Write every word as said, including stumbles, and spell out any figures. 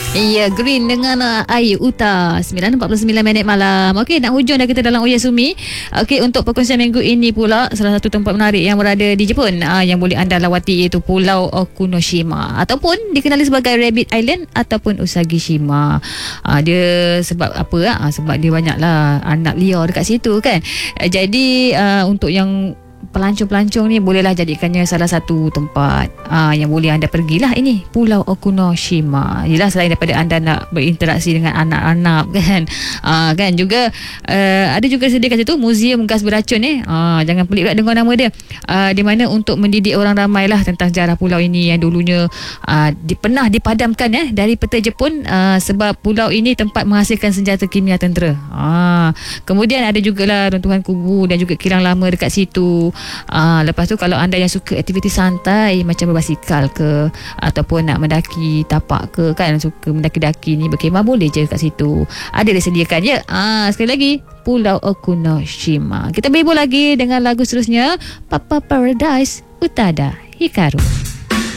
Ya, Green dengan uh, Air Uta. sembilan empat puluh sembilan minit malam. Okey, nak hujung dah kita dalam Oyasumi. Okey, untuk perkongsian minggu ini pula, salah satu tempat menarik yang berada di Jepun uh, yang boleh anda lawati iaitu Pulau Okunoshima, ataupun dikenali sebagai Rabbit Island ataupun Usagishima. Uh, dia sebab apa? Uh, sebab dia banyaklah anak liar dekat situ kan. Uh, jadi uh, untuk yang pelancong-pelancong ni bolehlah jadikannya salah satu tempat aa, yang boleh anda pergilah, ini Pulau Okunoshima. Yelah, selain daripada anda nak berinteraksi dengan anak-anak kan, aa, kan juga aa, ada juga sediakan situ muzium gas beracun eh. Aa, jangan pelik pula dengar nama dia. Aa, di mana untuk mendidik orang ramai lah tentang sejarah pulau ini yang dulunya aa, di, pernah dipadamkan eh dari peta Jepun aa, sebab pulau ini tempat menghasilkan senjata kimia tentera. Aa, kemudian ada jugalah runtuhan kubu dan juga kilang lama dekat situ. Ah, lepas tu kalau anda yang suka aktiviti santai macam berbasikal ke ataupun nak mendaki tapak ke kan, suka mendaki-daki ni, berkemah, boleh je kat situ. Ada disediakan ya. Ah, sekali lagi Pulau Okunoshima. Kita berhibur lagi dengan lagu seterusnya, Papa Paradise Utada Hikaru.